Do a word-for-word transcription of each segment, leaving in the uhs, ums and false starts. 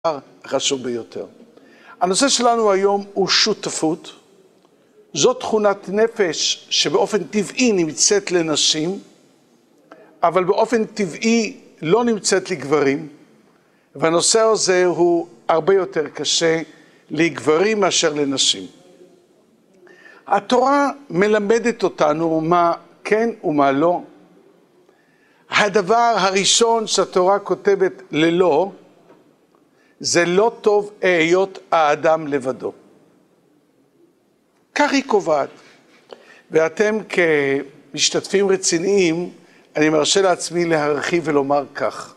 חשוב ביותר. הנושא שלנו היום הוא שותפות. זו תכונת נפש שבאופן טבעי נמצאת לנשים, אבל באופן טבעי לא נמצאת לגברים, והנושא הזה הוא הרבה יותר קשה לגברים מאשר לנשים. התורה מלמדת אותנו מה כן ומה לא. הדבר הראשון שהתורה כותבת ללא, זה לא טוב היות האדם לבדו. כך היא קובעת. ואתם כמשתתפים רציניים, אני מרשה לעצמי להרחיב ולומר כך.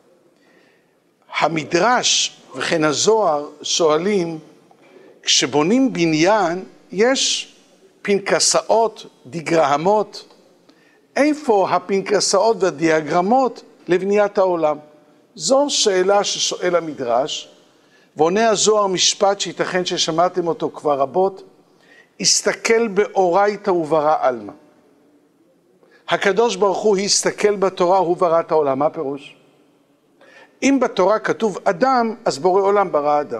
המדרש וכן הזוהר שואלים, כשבונים בניין יש פנקסאות, דיאגרמות. איפה הפנקסאות והדיאגרמות לבניית העולם? זו שאלה ששואל המדרש, ועונה הזוהר משפט שייתכן ששמעתם אותו כבר רבות, הסתכל באורייתא וברא עלמא. הקדוש ברוך הוא הסתכל בתורה הוא ברא את העולם. מה פירוש? אם בתורה כתוב אדם, אז בורא עולם ברא אדם.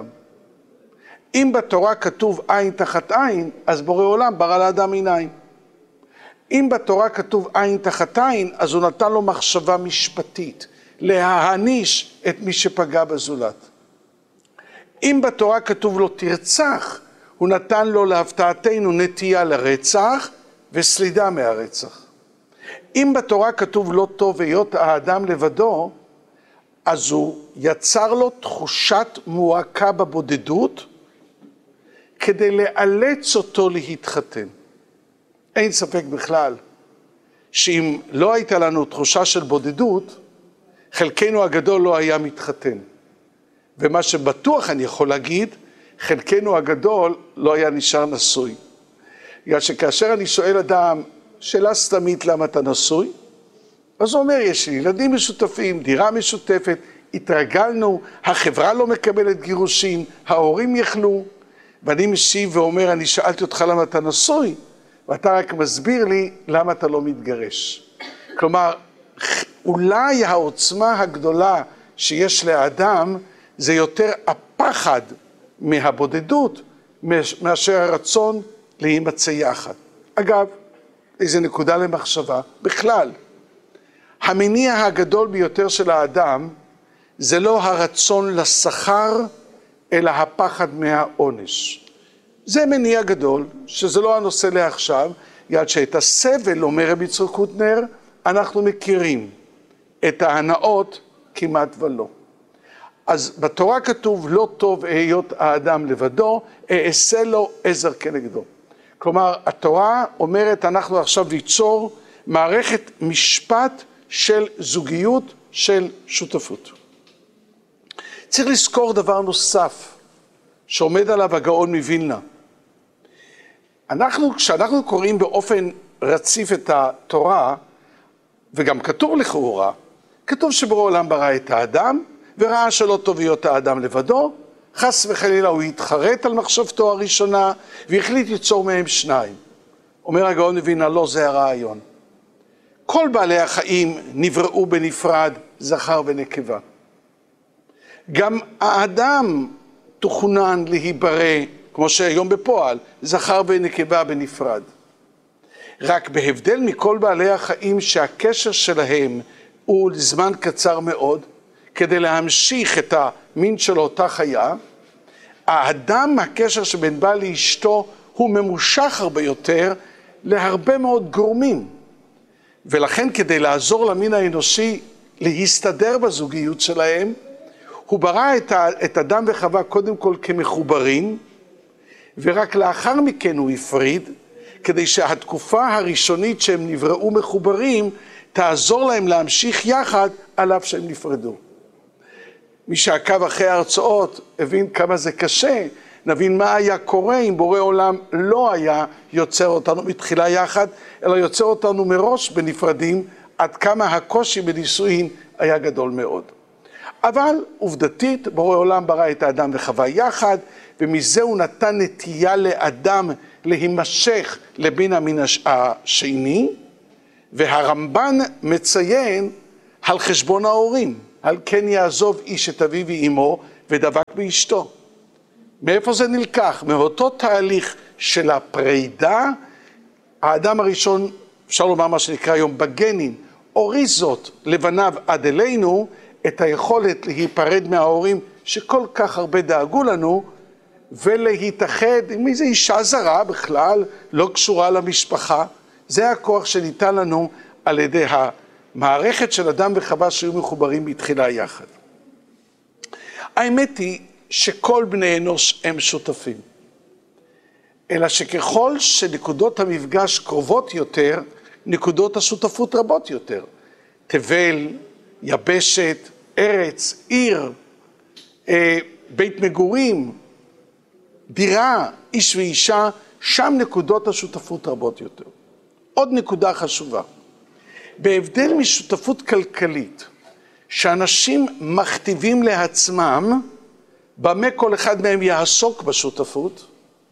אם בתורה כתוב עין תחת עין, אז בורא עולם ברא לאדם עיניים. אם בתורה כתוב עין תחת עין, אז הוא נתן לו מחשבה משפטית, להעניש את מי שפגע בזולת. אם בתורה כתוב לו תרצח, הוא נתן לו להפתעתנו נטייה לרצח וסלידה מהרצח. אם בתורה כתוב לא טוב היות האדם לבדו, אז הוא יצר לו תחושת מועקה בבודדות, כדי לאלץ אותו להתחתן. אין ספק בכלל, שאם לא הייתה לנו תחושה של בודדות, חלקנו הגדול לא היה מתחתן. ומה שבטוח אני יכול להגיד, חלקנו הגדול לא היה נשאר נשוי. בגלל שכאשר אני שואל אדם, שאלה סתמית למה אתה נשוי? אז הוא אומר, יש לי ילדים משותפים, דירה משותפת, התרגלנו, החברה לא מקבלת גירושים, ההורים יכלו, ואני משיב ואומר, אני שאלתי אותך למה אתה נשוי, ואתה רק מסביר לי למה אתה לא מתגרש. כלומר, אולי העוצמה הגדולה שיש לאדם, זה יותר הפחד מהבודדות, מאשר הרצון להימצא יחד. אגב, איזו נקודה למחשבה, בכלל, המניע הגדול ביותר של האדם, זה לא הרצון לשכר, אלא הפחד מהעונש. זה מניע גדול, שזה לא הנושא לעכשיו, יד שאת הסבל, אומר רבי יצחק קוטנר, אנחנו מכירים את ההנאות כמעט ולא. אז בתורה כתוב לא טוב היות האדם לבדו, אעשה לו עזר כנגדו. כלומר, התורה אומרת אנחנו עכשיו ליצור מערכת משפט של זוגיות, של שותפות. צריך לזכור דבר נוסף, שעומד עליו הגאון מווילנה. אנחנו, כשאנחנו קוראים באופן רציף את התורה, וגם כתוב לכאורה, כתוב שבורא עולם ברא את האדם, וראה שלא טוב היות האדם לבדו, חס וחלילה הוא התחרט על מחשבתו הראשונה, והחליט ליצור מהם שניים. אומר הגאון מווילנה, לא זה הרעיון. כל בעלי החיים נבראו בנפרד, זכר ונקבה. גם האדם תוכנן להיברא, כמו שהיום בפועל, זכר ונקבה בנפרד. רק בהבדל מכל בעלי החיים שהקשר שלהם הוא לזמן קצר מאוד, כדי להמשיך את המין של אותה חיה, האדם, הקשר שבין בעל לאשתו, הוא ממושך הרבה יותר להרבה מאוד גורמים. ולכן כדי לעזור למין האנושי להסתדר בזוגיות שלהם, הוא ברא את, ה, את אדם וחווה קודם כל כמחוברים, ורק לאחר מכן הוא הפריד, כדי שהתקופה הראשונית שהם נבראו מחוברים, תעזור להם להמשיך יחד על אף שהם נפרדו. מי שעקב אחרי ההרצאות הבין כמה זה קשה, נבין מה היה קורה אם בורא עולם לא היה יוצר אותנו מתחילה יחד, אלא יוצר אותנו מראש בנפרדים, עד כמה הקושי בנישואין היה גדול מאוד. אבל עובדתית בורא עולם ברא את האדם וחווה יחד, ומזה הוא נתן נטייה לאדם להימשך לבין המין השני, והרמב"ן מציין על חשבון ההורים. על כן יעזוב איש את אביו ואמו, ודבק באשתו. מאיפה זה נלקח? מאותו תהליך של הפרידה, האדם הראשון, אפשר לומר מה שנקרא היום בגנים, הוריש זאת לבניו עד אלינו, את היכולת להיפרד מההורים שכל כך הרבה דאגו לנו, ולהתאחד עם איזו אישה זרה בכלל, לא קשורה למשפחה. זה הכוח שניתן לנו על ידי המערכת של אדם וחווה שהיו מחוברים בתחילה יחד. האמת היא שכל בני אנוש הם שותפים. אלא שככל שנקודות המפגש קרובות יותר, נקודות השותפות רבות יותר. תבל, יבשת, ארץ, עיר, בית מגורים, דירה, איש ואישה, שם נקודות השותפות רבות יותר. עוד נקודה חשובה. בהבדל משותפות כלכלית, שאנשים מכתיבים לעצמם, במה כל אחד מהם יעסוק בשותפות,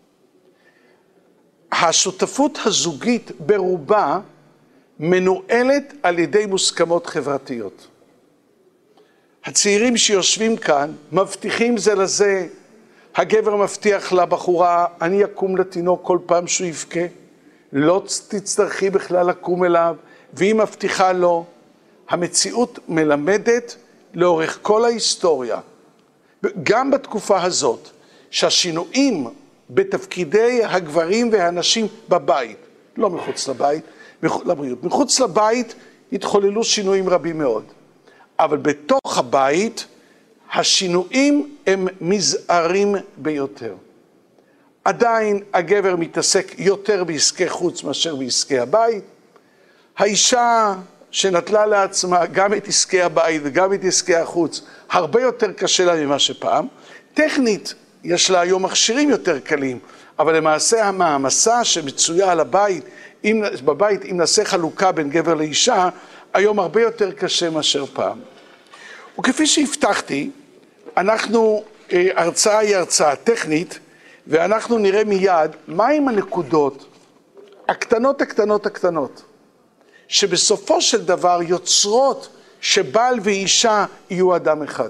השותפות הזוגית ברובה מנוהלת על ידי מוסכמות חברתיות. הצעירים שיושבים כאן מבטיחים זה לזה, הגבר מבטיח לבחורה, אני אקום לתינוק כל פעם שהוא יבכה, לא תצטרכי בכלל לקום אליו, והיא מבטיחה לו. המציאות מלמדת לאורך כל ההיסטוריה, גם בתקופה הזאת, שהשינויים בתפקידי הגברים והנשים בבית, לא מחוץ לבית, לבריאות, מחוץ לבית התחוללו שינויים רבים מאוד, אבל בתוך הבית השינויים הם מזערים ביותר. עדיין הגבר מתעסק יותר בעסקי חוץ מאשר בעסקי הבית. האישה שנטלה לעצמה גם את עסקי הבית וגם את עסקי החוץ, הרבה יותר קשה לה ממה שפעם. טכנית יש לה היום מכשירים יותר קלים, אבל למעשה המעמסה שמצויה על הבית, אם, בבית, אם נעשה חלוקה בין גבר לאישה, היום הרבה יותר קשה מאשר פעם. וכפי שהבטחתי, אנחנו, הרצאה היא הרצאה טכנית, ואנחנו נראה מיד מהם הנקודות הקטנות הקטנות הקטנות, שבסופו של דבר יוצרות שבעל ואישה יהיו אדם אחד.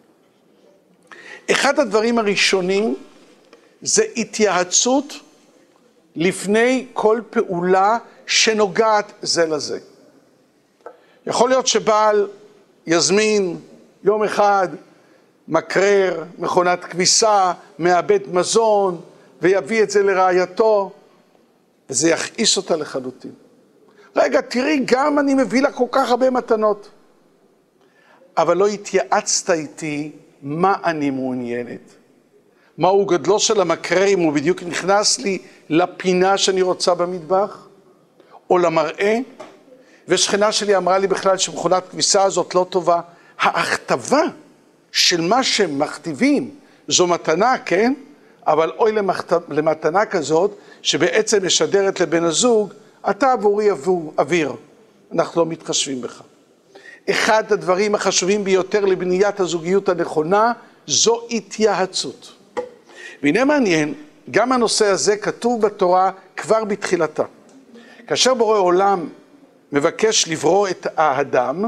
אחד הדברים הראשונים זה התייעצות לפני כל פעולה שנוגעת זה לזה. יכול להיות שבעל יזמין יום אחד מקרר, מכונת כביסה, מעבד מזון, ויביא את זה לרעייתו, וזה יכעיס אותה לחלוטין. רגע, תראי, גם אני מביא לה כל כך הרבה מתנות. אבל לא התייעצת איתי מה אני מעוניינת. מהו גודלו של המקרר, אם הוא בדיוק נכנס לי לפינה שאני רוצה במטבח, או למראה, ושכנה שלי אמרה לי בכלל שמכונת כביסה הזאת לא טובה. ההכתבה של מה שמכתיבים זו מתנה, כן? אבל אוי למכת... למתנה כזאת שבעצם משדרת לבן הזוג, אתה עבורי עבור אוויר, אנחנו לא מתחשבים בך. אחד הדברים החשובים ביותר לבניית הזוגיות הנכונה זו התייעצות. והנה מעניין, גם הנושא הזה כתוב בתורה כבר בתחילתה. כאשר בורא עולם מבקש לברוא את האדם,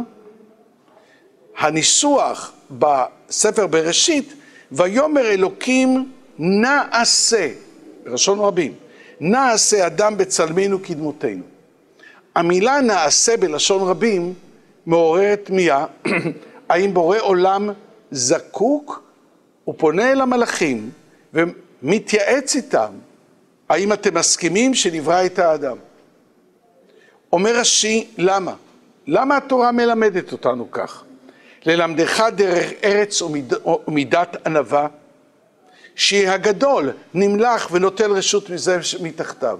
הניסוח בספר בראשית, ויאמר אלוקים נעשה, בלשון רבים, נעשה אדם בצלמנו כדמותנו. המילה נעשה בלשון רבים מעוררת תמיהה, האם בורא עולם זקוק? הוא פונה אל המלאכים ומתייעץ איתם, האם אתם מסכימים שנברא את האדם? אומר רש"י, למה? למה התורה מלמדת אותנו כך? ללמדך דרך ארץ ומידת ענווה, שהיא הגדול, נמלך ונוטל רשות מזה מתחתיו.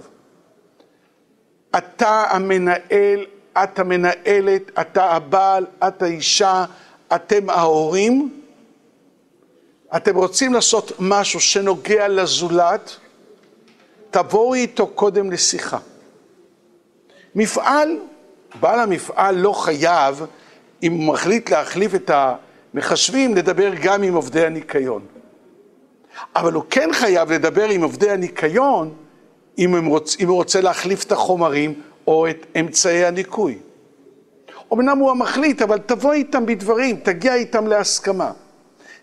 אתה המנהל, את המנהלת, אתה הבעל, את האישה, אתם ההורים. אתם רוצים לעשות משהו שנוגע לזולת, תבואו איתו קודם לשיחה. מפעל, בעל המפעל לא חייב, אם הוא מחליט להחליף את המחשבים, לדבר גם עם עובדי הניקיון. אבל הוא כן חייב לדבר עם עובדי הניקיון, אם הוא רוצה, אם הוא רוצה להחליף את החומרים או את אמצעי הניקוי. אמנם הוא המחליט, אבל תבוא איתם בדברים, תגיע איתם להסכמה.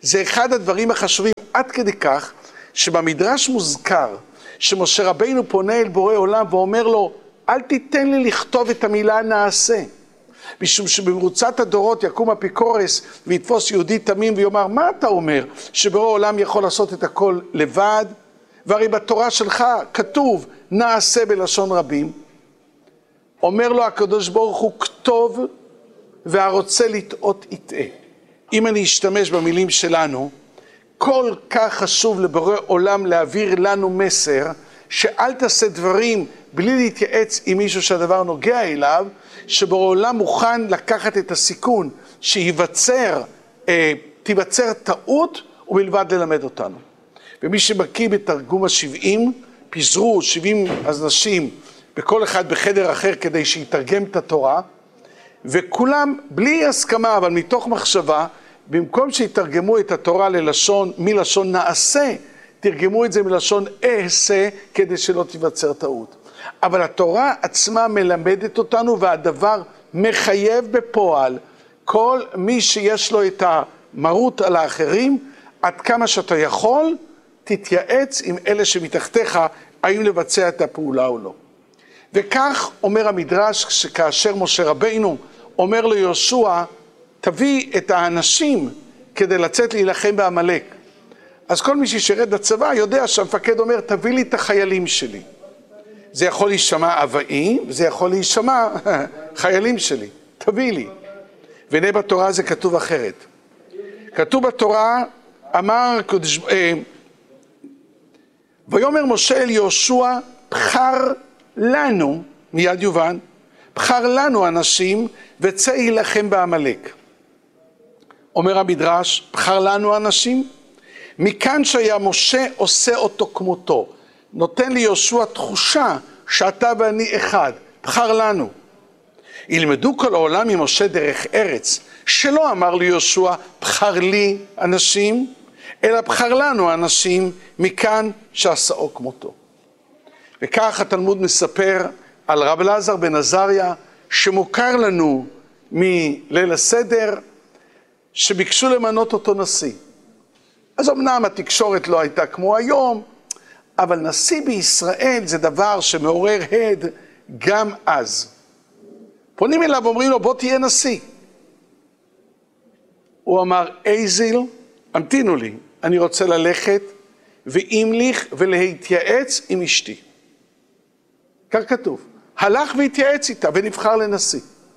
זה אחד הדברים החשובים, עד כדי כך, שבמדרש מוזכר, שמשה רבינו פונה אל בורא עולם ואומר לו, אל תיתן לי לכתוב את המילה נעשה. משום שבמרוצת הדורות יקום אפיקורס ויתפוס יהודי תמים ויאמר, מה אתה אומר? שבורא עולם יכול לעשות את הכל לבד? והרי בתורה שלך כתוב, נעשה בלשון רבים. אומר לו הקדוש ברוך הוא, כתוב והרוצה לטעות יטעה. אם אני אשתמש במילים שלנו, כל כך חשוב לבורא עולם להעביר לנו מסר, שאל תעשה דברים בלי להתייעץ עם מישהו שהדבר נוגע אליו, שבורא עולם מוכן לקחת את הסיכון שיווצר, אה, תיווצר טעות ובלבד ללמד אותנו. ומי שבקיא בתרגום השבעים, פיזרו שבעים אנשים בכל אחד בחדר אחר כדי שיתרגם את התורה, וכולם בלי הסכמה אבל מתוך מחשבה, במקום שיתרגמו את התורה ללשון, מלשון נעשה, תרגמו את זה מלשון אעשה כדי שלא תיווצר טעות. אבל התורה עצמה מלמדת אותנו והדבר מחייב בפועל כל מי שיש לו את המרות על האחרים, עד כמה שאתה יכול, תתייעץ עם אלה שמתחתיך, האם לבצע את הפעולה או לא. וכך אומר המדרש, שכאשר משה רבינו אומר ליהושע, תביא את האנשים כדי לצאת להילחם בעמלק. אז כל מי שישרת בצבא יודע שהמפקד אומר, תביא לי את החיילים שלי. זה יכול להישמע אבאי, וזה יכול להישמע חיילים שלי. תביא לי. והנה בתורה זה כתוב אחרת. כתוב בתורה, אמר, אה, ויאמר משה אל יהושע, בחר לנו, מיד יובן, בחר לנו אנשים וצא להילחם בעמלק. אומר המדרש, בחר לנו אנשים, מכאן שהיה משה עושה אותו כמותו. נותן לי יהושע תחושה שאתה ואני אחד, בחר לנו. ילמדו כל העולם ממשה דרך ארץ, שלא אמר לי יהושע, בחר לי אנשים, אלא בחר לנו אנשים מכאן שעשאו כמותו. וכך התלמוד מספר על רב אלעזר בן עזריה, שמוכר לנו מליל הסדר, שביקשו למנות אותו נשיא. אז אמנם התקשורת לא הייתה כמו היום, אבל נשיא בישראל זה דבר שמעורר הד גם אז. פונים אליו ואומרים לו, בוא תהיה נשיא. הוא אמר, איזיל, המתינו לי, אני רוצה ללכת ואימליך ולהתייעץ עם אשתי. כך כתוב. הלך והתייעץ איתה ונבחר לנשיא.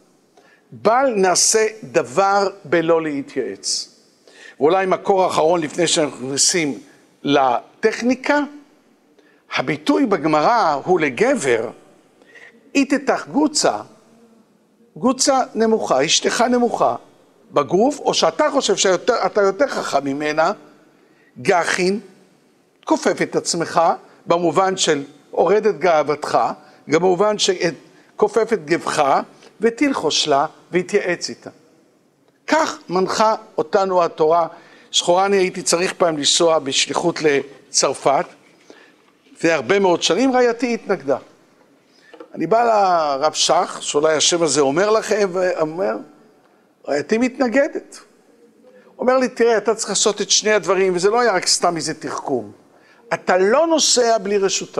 בל נעשה דבר בלא להתייעץ. ואולי מקור אחרון לפני שאנחנו נכנסים לטכניקה, הביטוי בגמרא הוא לגבר, איתתך גוצה, גוצה נמוכה, אשתך נמוכה, בגוף, או שאתה חושב שאתה יותר חכם ממנה, גחין, כופף את עצמך, במובן של הורד את גאוותך, גם במובן שכופף את גבך, ותלחוש לה והתייעץ איתה. כך מנחה אותנו התורה. זכורה אני הייתי צריך פעם לנסוע בשליחות לצרפת, והרבה מאוד שנים רעייתי התנגדה. אני בא לרב שח, שאולי השם הזה אומר לכם, ואומר, רעייתי מתנגדת. אומר לי, תראה, אתה צריך לעשות את שני הדברים, וזה לא היה רק סתם איזה תחכום. אתה לא נוסע בלי רשותה,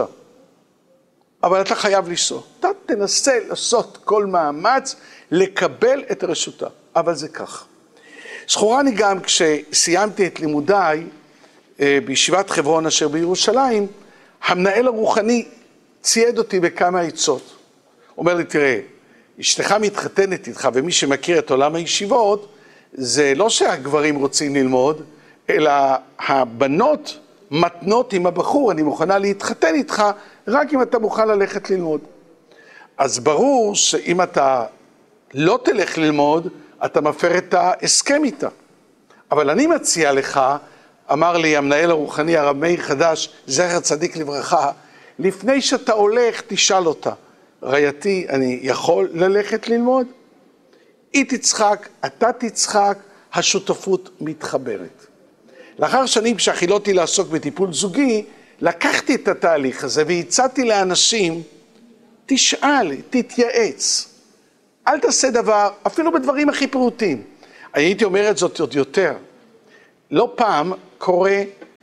אבל אתה חייב לנסוע. אתה תנסה לעשות כל מאמץ לקבל את רשותה, אבל זה כך. זכורה אני גם כשסיימתי את לימודיי בישיבת חברון אשר בירושלים, המנהל הרוחני צייד אותי בכמה עצות. אומר לי, תראה, אשתך מתחתנת איתך, ומי שמכיר את עולם הישיבות, זה לא שהגברים רוצים ללמוד, אלא הבנות מתנות עם הבחור, אני מוכנה להתחתן איתך, רק אם אתה מוכן ללכת ללמוד. אז ברור שאם אתה לא תלך ללמוד, אתה מפר את ההסכם איתה. אבל אני מציע לך, אמר לי המנהל הרוחני הרב מאיר חדש, זכר צדיק לברכה, לפני שאתה הולך תשאל אותה, רעייתי, אני יכול ללכת ללמוד? היא תצחק, אתה תצחק, השותפות מתחברת. לאחר שנים כשהחילותי לעסוק בטיפול זוגי, לקחתי את התהליך הזה והצעתי לאנשים, תשאל, תתייעץ. אל תעשה דבר, אפילו בדברים הכי פרוטים. אני הייתי אומר את זאת עוד יותר. לא פעם קורה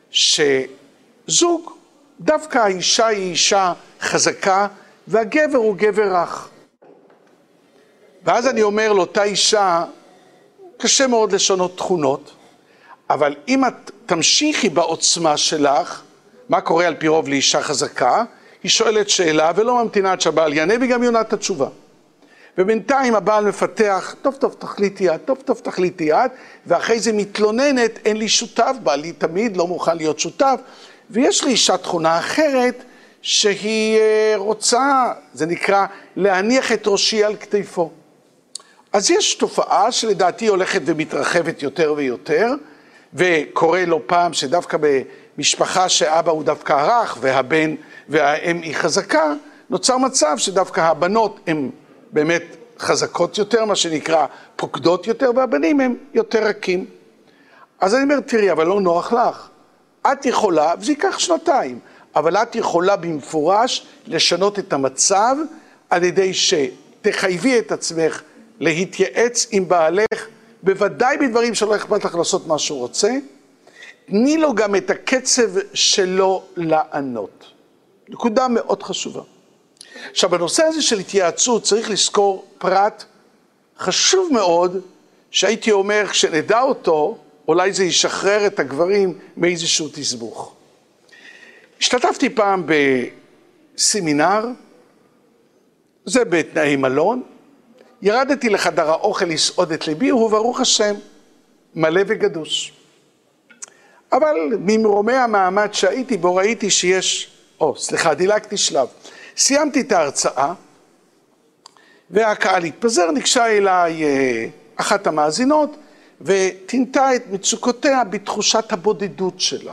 שזוג, דווקא האישה היא אישה חזקה, והגבר הוא גבר רך. ואז אני אומר לאותה אישה, קשה מאוד לשנות תכונות, אבל אם את תמשיכי בעוצמה שלך, מה קורה על פי רוב לאישה חזקה? היא שואלת שאלה ולא ממתינה עד שהבעל יענה, וגם היא עונה את התשובה. ובינתיים הבעל מפתח, טוב טוב תחליטי את, טוב טוב תחליטי את, ואחרי זה מתלוננת, אין לי שותף, בעלי תמיד לא מוכן להיות שותף, ויש לי אישה תכונה אחרת, שהיא רוצה, זה נקרא, להניח את ראשי על כתפו. אז יש תופעה שלדעתי הולכת ומתרחבת יותר ויותר, וקורה לא פעם שדווקא במשפחה שאבא הוא דווקא הרך, והבן והאם היא חזקה, נוצר מצב שדווקא הבנות הן באמת חזקות יותר, מה שנקרא פוקדות יותר, והבנים הם יותר רכים. אז אני אומר, תראי, אבל לא נוח לך. את יכולה, וזה ייקח שנתיים, אבל את יכולה במפורש לשנות את המצב, על ידי שתחייבי את עצמך להתייעץ עם בעלך, בוודאי בדברים שלא אכפת לך לעשות מה שהוא רוצה, תני לו גם את הקצב שלו לענות. נקודה מאוד חשובה. עכשיו, בנושא הזה של התייעצות צריך לזכור פרט חשוב מאוד, שהייתי אומר, כשנדע אותו, אולי זה ישחרר את הגברים מאיזשהו תסבוך. השתתפתי פעם בסמינר, זה בתנאי מלון, ירדתי לחדר האוכל לסעוד את ליבי, הוא ברוך השם, מלא וגדוש. אבל ממרומי המעמד שהייתי בו ראיתי שיש, או סליחה, דילגתי שלב. סיימתי את ההרצאה, והקהל התפזר, ניגשה אליי אחת המאזינות, ותינתה את מצוקותיה בתחושת הבודדות שלה.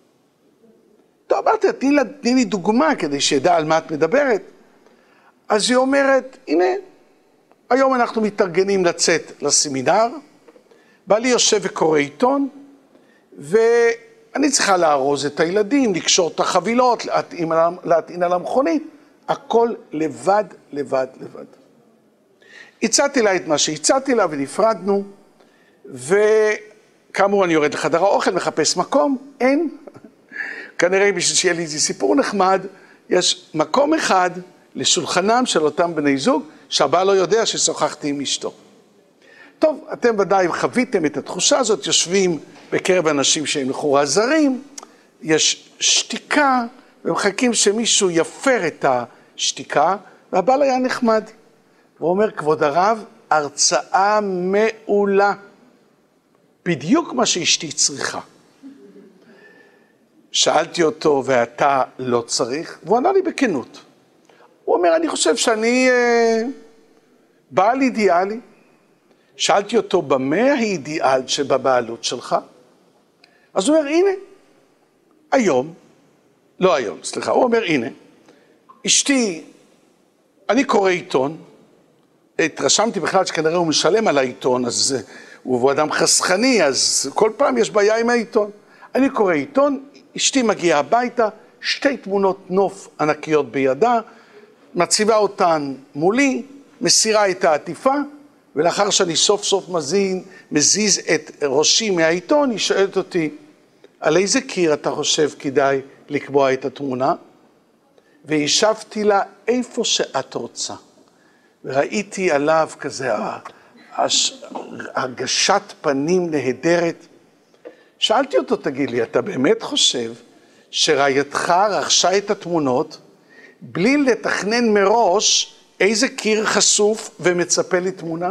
טוב, אמרתי, תני, תני לי דוגמה כדי שידע על מה את מדברת. אז היא אומרת, הנה, היום אנחנו מתארגנים לצאת לסמינר, בעלי יושב וקורא עיתון, ואני צריכה לארוז את הילדים, לקשור את החבילות, להטעין, להטעין על המכונית, הכל לבד, לבד, לבד. הצעתי לה את מה שהצעתי לה ונפרדנו, וכאמור אני יורד לחדר האוכל, מחפש מקום, אין. כנראה בשביל שיהיה לי איזה סיפור נחמד, יש מקום אחד לשולחנם של אותם בני זוג, שהבעל לא יודע ששוחחתי עם אשתו. טוב, אתם ודאי חוויתם את התחושה הזאת, יושבים בקרב אנשים שהם לכאורה זרים, יש שתיקה, ומחכים שמישהו יפר את השתיקה, והבעל היה נחמד. הוא אומר, כבוד הרב, הרצאה מעולה. בדיוק מה שאשתי צריכה. שאלתי אותו, ואתה לא צריך? והוא ענה לי בכנות. הוא אומר, אני חושב שאני אה, בעל אידיאלי. שאלתי אותו, במה האידיאל שבבעלות שלך? אז הוא אומר, הנה, היום, לא היום, סליחה, הוא אומר, הנה, אשתי, אני קורא עיתון, התרשמתי בכלל שכנראה הוא משלם על העיתון, אז הוא אדם חסכני, אז כל פעם יש בעיה עם העיתון. אני קורא עיתון, אשתי מגיעה הביתה, שתי תמונות נוף ענקיות בידה, מציבה אותן מולי, מסירה את העטיפה, ולאחר שאני סוף סוף מזין, מזיז את ראשי מהעיתון, היא שואלת אותי, על איזה קיר אתה חושב כדאי לקבוע את התמונה? והשבתי לה איפה שאת רוצה. וראיתי עליו כזה הרגשת פנים נהדרת. שאלתי אותו, תגיד לי, אתה באמת חושב שרעייתך רכשה את התמונות בלי לתכנן מראש איזה קיר חשוף ומצפה לתמונה?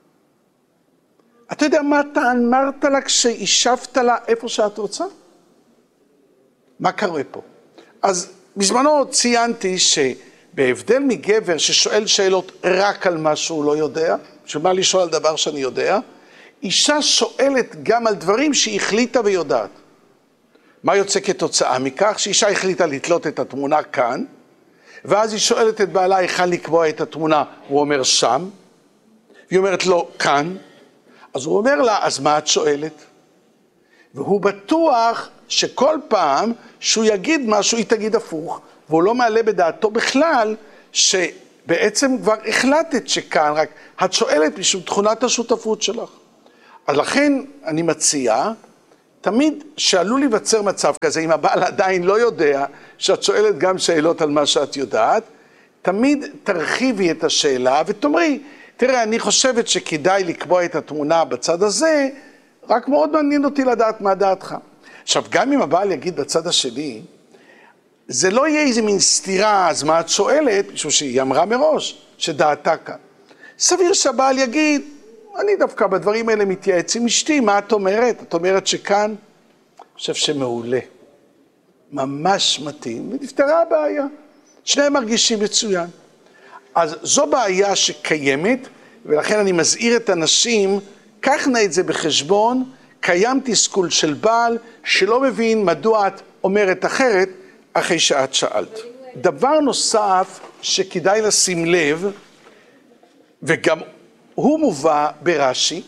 אתה יודע מה אתה אמרת לה כשהשבת לה איפה שאת רוצה? מה קורה פה? אז בזמנו ציינתי שבהבדל מגבר ששואל שאלות רק על מה שהוא לא יודע, שמה לשאול על דבר שאני יודע, אישה שואלת גם על דברים שהיא החליטה ויודעת. מה יוצא כתוצאה מכך? שאישה החליטה לתלות את התמונה כאן, ואז היא שואלת את בעלה היכן לקבוע את התמונה, הוא אומר שם, והיא אומרת לו כאן, אז הוא אומר לה, אז מה את שואלת? והוא בטוח שכל פעם שהוא יגיד משהו, היא תגיד הפוך, והוא לא מעלה בדעתו בכלל, שבעצם כבר החלטת שכאן, רק את שואלת משום תכונת השותפות שלך. אז לכן אני מציע, תמיד שעלול להיווצר מצב כזה, אם הבעל עדיין לא יודע שאת שואלת גם שאלות על מה שאת יודעת, תמיד תרחיבי את השאלה ותאמרי, תראה, אני חושבת שכדאי לקבוע את התמונה בצד הזה, רק מאוד מעניין אותי לדעת מה דעתך. עכשיו, גם אם הבעל יגיד בצד השני, זה לא יהיה איזה מין סתירה, אז מה את שואלת, משום שהיא אמרה מראש, שדעתה כאן. סביר שהבעל יגיד, אני דווקא בדברים האלה מתייעץ עם אשתי, מה את אומרת? את אומרת שכאן? אני חושב שמעולה. ממש מתאים, ונפתרה הבעיה. שניהם מרגישים מצוין. אז זו בעיה שקיימת, ולכן אני מזהיר את הנשים, קח נא את זה בחשבון, קיים תסכול של בעל, שלא מבין מדוע את אומרת אחרת, אחרי שאת שאלת. דבר נוסף שכדאי לשים לב, וגם הוא מובא ברש"י,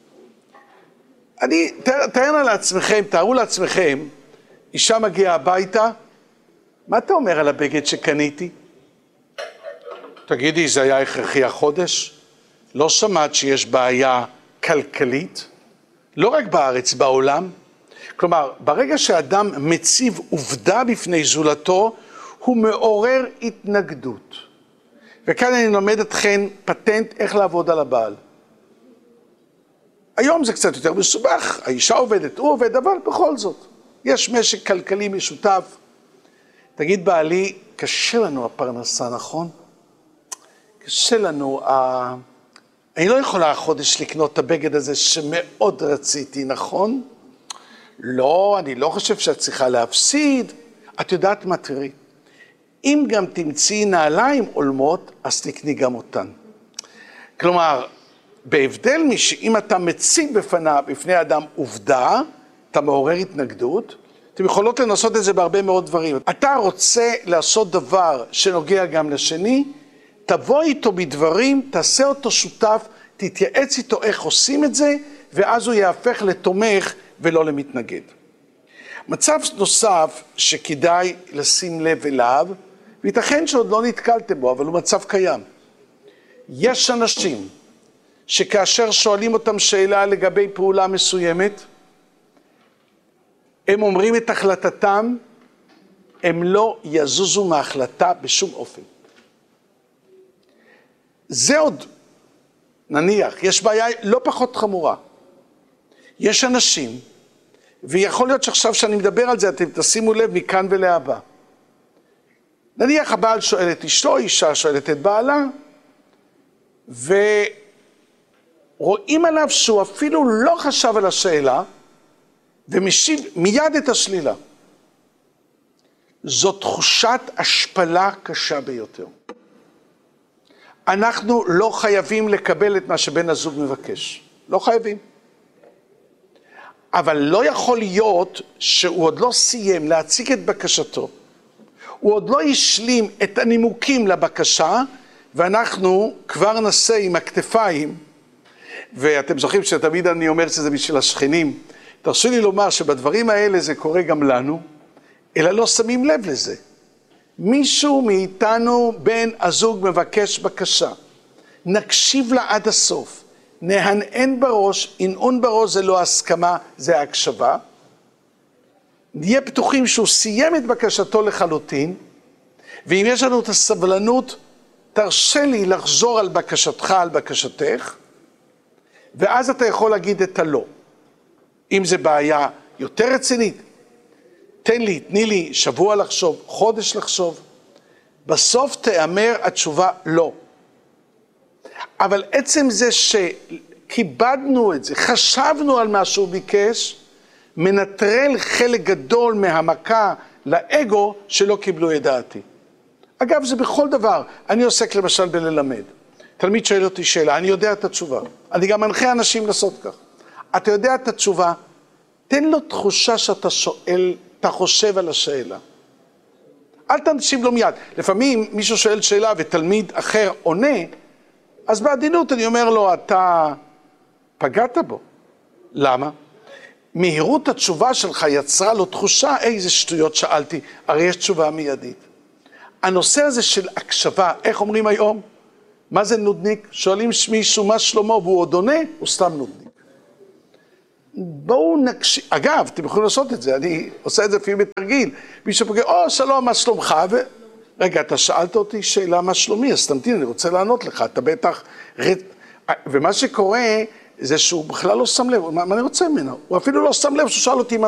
אני, תארו לעצמכם, תארו לעצמכם, אישה מגיעה הביתה, מה אתה אומר על הבגד שקניתי? תגידי, זה היה הכרחי החודש? לא שמעת שיש בעיה כלכלית? לא רק בארץ, בעולם? כלומר, ברגע שאדם מציב עובדה בפני זולתו, הוא מעורר התנגדות. וכאן אני לומד אתכן פטנט איך לעבוד על הבעל. היום זה קצת יותר מסובך, האישה עובדת, הוא עובד, אבל בכל זאת. יש משק כלכלי משותף. תגיד בעלי, קשה לנו הפרנסה, נכון? קשה לנו, ה... אני לא יכולה החודש לקנות את הבגד הזה שמאוד רציתי, נכון? לא, אני לא חושב שאת צריכה להפסיד. את יודעת מה, תראי, אם גם תמצאי נעליים עולמות, אז תקני גם אותן. כלומר, בהבדל משאם אתה מציג בפניו, בפני אדם עובדה, אתה מעורר התנגדות, אתם יכולות לנסות את זה בהרבה מאוד דברים. אתה רוצה לעשות דבר שנוגע גם לשני, תבוא איתו בדברים, תעשה אותו שותף, תתייעץ איתו איך עושים את זה, ואז הוא יהפך לתומך ולא למתנגד. מצב נוסף שכדאי לשים לב אליו, וייתכן שעוד לא נתקלתם בו, אבל הוא מצב קיים. יש אנשים שכאשר שואלים אותם שאלה לגבי פעולה מסוימת, הם אומרים את החלטתם, הם לא יזוזו מההחלטה בשום אופן. זה עוד, נניח, יש בעיה לא פחות חמורה. יש אנשים, ויכול להיות שעכשיו שאני מדבר על זה, אתם תשימו לב מכאן ולהבא. נניח הבעל שואל את אשתו, אישה שואלת את בעלה, ורואים עליו שהוא אפילו לא חשב על השאלה, ומשיב מיד את השלילה. זו תחושת השפלה קשה ביותר. אנחנו לא חייבים לקבל את מה שבן הזוג מבקש. לא חייבים. אבל לא יכול להיות שהוא עוד לא סיים להציג את בקשתו. הוא עוד לא השלים את הנימוקים לבקשה, ואנחנו כבר נעשה עם הכתפיים, ואתם זוכרים שתמיד אני אומר שזה בשביל השכנים, תרשו לי לומר שבדברים האלה זה קורה גם לנו, אלא לא שמים לב לזה. מישהו מאיתנו בן הזוג מבקש בקשה, נקשיב לה עד הסוף, נהנהן בראש, ענעון בראש זה לא הסכמה, זה ההקשבה, נהיה פתוחים שהוא סיים את בקשתו לחלוטין, ואם יש לנו את הסבלנות, תרשה לי לחזור על בקשתך, על בקשתך, ואז אתה יכול להגיד את הלא. אם זה בעיה יותר רצינית, תן לי, תני לי שבוע לחשוב, חודש לחשוב, בסוף תאמר התשובה לא. אבל עצם זה שכיבדנו את זה, חשבנו על מה שהוא ביקש, מנטרל חלק גדול מהמכה לאגו שלא קיבלו את דעתי. אגב, זה בכל דבר. אני עוסק למשל בללמד. תלמיד שואל אותי שאלה, אני יודע את התשובה. אני גם מנחה אנשים לעשות כך. אתה יודע את התשובה, תן לו תחושה שאתה שואל, אתה חושב על השאלה. אל תנשיב לו מיד. לפעמים מישהו שואל שאלה ותלמיד אחר עונה, אז בעדינות אני אומר לו, אתה פגעת בו. למה? מהירות התשובה שלך יצרה לו תחושה, איזה שטויות שאלתי, הרי יש תשובה מיידית. הנושא הזה של הקשבה, איך אומרים היום? מה זה נודניק? שואלים מישהו מה שלמה והוא עוד עונה, הוא סתם נודניק. בואו נקשיב, אגב, אתם יכולים לעשות את זה, אני עושה את זה לפעמים בתרגיל, מישהו פוגע, או שלום, מה שלומך? ו... רגע, אתה שאלת אותי שאלה מה שלומי, אז תמתין, אני רוצה לענות לך, אתה בטח... ומה שקורה זה שהוא בכלל לא שם לב, מה, מה אני רוצה ממנו? הוא אפילו לא שם לב שהוא שאל אותי מה